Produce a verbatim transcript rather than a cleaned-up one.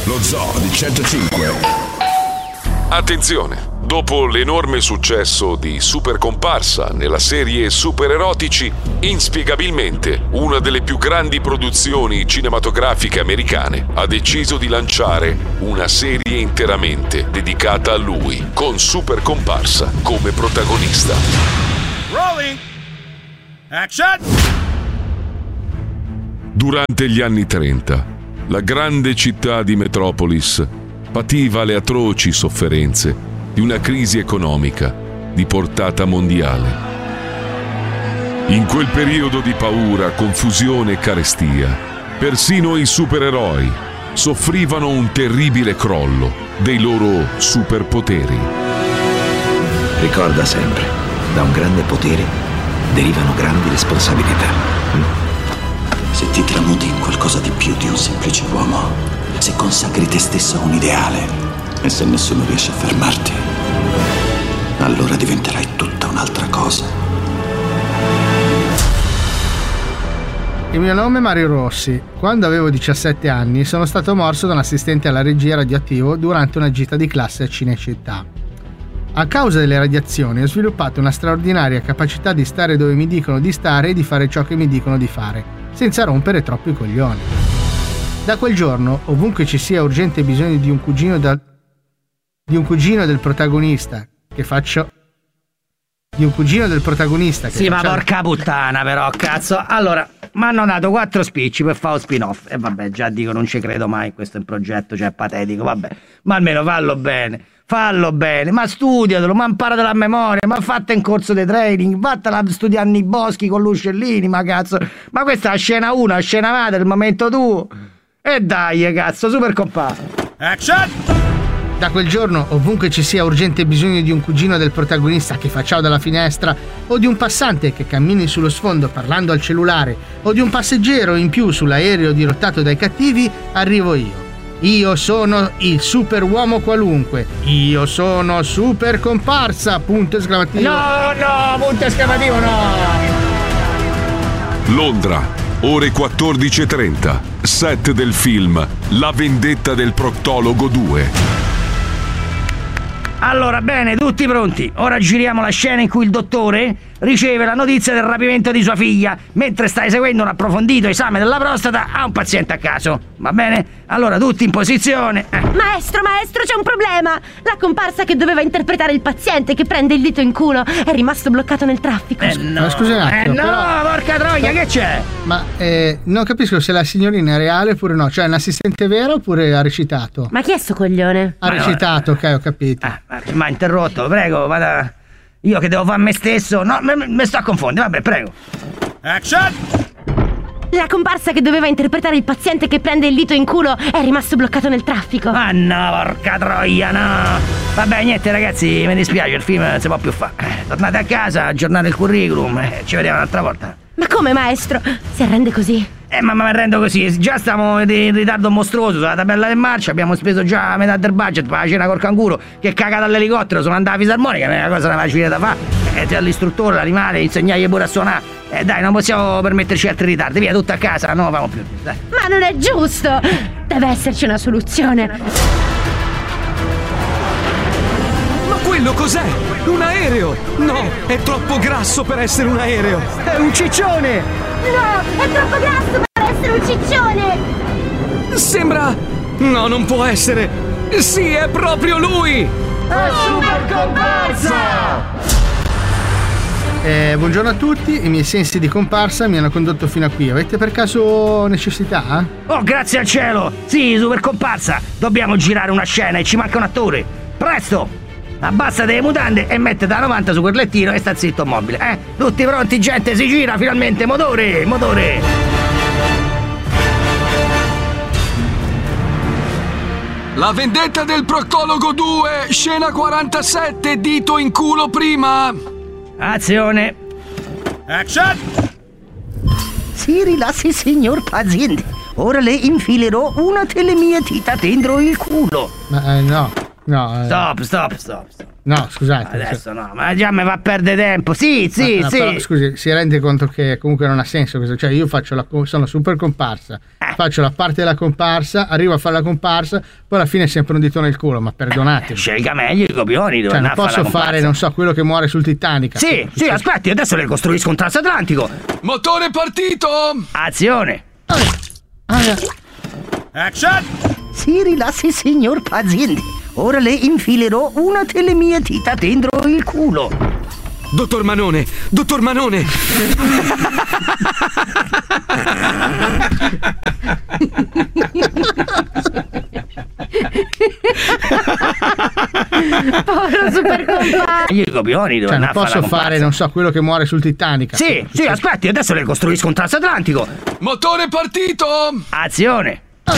Lo Zoo di centocinque. Attenzione! Dopo l'enorme successo di Super Comparsa nella serie Super Erotici, inspiegabilmente una delle più grandi produzioni cinematografiche americane ha deciso di lanciare una serie interamente dedicata a lui, con Super Comparsa come protagonista. Rolling! Action! Durante gli anni trenta, la grande città di Metropolis pativa le atroci sofferenze di una crisi economica di portata mondiale. In quel periodo di paura, confusione e carestia, persino i supereroi soffrivano un terribile crollo dei loro superpoteri. Ricorda sempre, da un grande potere derivano grandi responsabilità. Se ti tramuti in qualcosa di più di un semplice uomo, se consacri te stesso a un ideale, e se nessuno riesce a fermarti, allora diventerai tutta un'altra cosa. Il mio nome è Mario Rossi. Quando avevo diciassette anni sono stato morso da un assistente alla regia radioattivo durante una gita di classe a Cinecittà. A causa delle radiazioni ho sviluppato una straordinaria capacità di stare dove mi dicono di stare e di fare ciò che mi dicono di fare, senza rompere troppo i coglioni. Da quel giorno, ovunque ci sia urgente bisogno di un cugino da... di un cugino del protagonista che faccio di un cugino del protagonista che sì faccio... ma porca puttana però cazzo. Allora mi hanno dato quattro spicci per fare lo spin-off e vabbè, già dico non ci credo mai, questo è un progetto, cioè patetico, vabbè, ma almeno fallo bene, fallo bene, ma studiatelo, ma imparatelo a memoria, ma fatta in corso di training, vattela studiare nei boschi con l'uccellini, ma cazzo, ma questa è la scena uno, la scena madre, il momento tuo, e dai cazzo, Super Comparsa. Action! Da quel giorno, ovunque ci sia urgente bisogno di un cugino del protagonista che fa ciao dalla finestra, o di un passante che cammini sullo sfondo parlando al cellulare, o di un passeggero in più sull'aereo dirottato dai cattivi, arrivo io. Io sono il super uomo qualunque. Io sono Super Comparsa, punto esclamativo. No, no, punto esclamativo, no! Londra, ore quattordici e trenta. Set del film La vendetta del proctologo due. Allora, bene, tutti pronti. Ora giriamo la scena in cui il dottore riceve la notizia del rapimento di sua figlia mentre sta eseguendo un approfondito esame della prostata a un paziente a caso. Va bene? Allora, tutti in posizione. Eh. Maestro, maestro, c'è un problema. La comparsa che doveva interpretare il paziente che prende il dito in culo è rimasto bloccato nel traffico. Eh no, ma scusi un attimo, eh no, però... porca troia, che c'è? Ma eh, non capisco se la signorina è reale oppure no. Cioè, è un'assistente vera oppure ha recitato? Ma chi è sto coglione? Ha Ma recitato, no, ok, ho capito. Ah, ma ha interrotto, prego, vada. Io che devo fare me stesso? No, mi sto a confondere, vabbè, prego. Action! La comparsa che doveva interpretare il paziente che prende il dito in culo è rimasto bloccato nel traffico. Ah no, porca troia, no. Vabbè, niente ragazzi, mi dispiace, il film non si può più fare. Tornate a casa, aggiornate il curriculum, eh, ci vediamo un'altra volta. Ma come, maestro? Si arrende così? Eh, ma mi rendo così, già stiamo in ritardo mostruoso sulla tabella del marcia, abbiamo speso già metà del budget per la cena col canguro che caga dall'elicottero, sono andato a fisarmonica, non è una cosa facile da fare. E eh, all'istruttore, l'animale, insegnargli pure a suonare. Eh dai, non possiamo permetterci altri ritardi, via, tutto a casa, non lo facciamo più, dai. Ma non è giusto! Deve esserci una soluzione. Ma quello cos'è? Un aereo! No, è troppo grasso per essere un aereo! È un ciccione! No, è troppo grasso per essere un ciccione! Sembra... No, non può essere! Sì, è proprio lui! È Super Comparsa! Eh, buongiorno a tutti, i miei sensi di comparsa mi hanno condotto fino a qui. Avete per caso necessità? Oh, grazie al cielo! Sì, Super Comparsa! Dobbiamo girare una scena e ci manca un attore! Presto! Abbassate le mutande e mettete a novanta su quel lettino e sta zitto mobile, eh? Tutti pronti, gente? Si gira finalmente! Motore! Motore! La vendetta del proctologo due, scena quarantasette, dito in culo prima! Azione! Action! Si rilassi, signor paziente. Ora le infilerò una delle mie dita dentro il culo. Ma eh, no, no. Eh. Stop, stop, stop, stop. No, scusate. Adesso no, ma già mi va a perdere tempo. Sì, sì, no, sì. Però, scusi, si rende conto che comunque non ha senso questo? Cioè, io faccio la sono super comparsa, eh. faccio la parte della comparsa, arrivo a fare la comparsa, poi alla fine è sempre un dito nel culo, ma perdonatemi. Scelga meglio i copioni, dove cioè, non posso fare, fare, non so, quello che muore sul Titanic. Sì, sì, aspetti, adesso le costruisco un transatlantico. Motore partito! Azione! Action! Si rilassi, signor paziente. Ora le infilerò una delle mie dita dentro il culo. Dottor Manone, dottor Manone. Povero super compare. Io i copioni dove cioè, non posso fare, non so, quello che muore sul Titanic. Sì, sì, aspetti, adesso le costruisco un transatlantico. Motore partito! Azione!